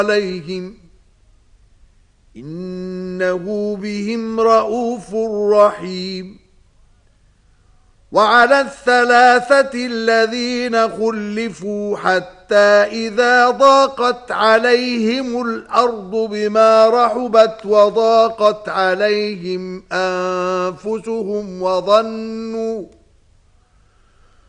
عليهم إنه بهم رءوف رحيم. وعلى الثلاثة الذين خلفوا حتى إذا ضاقت عليهم الأرض بما رحبت وضاقت عليهم أنفسهم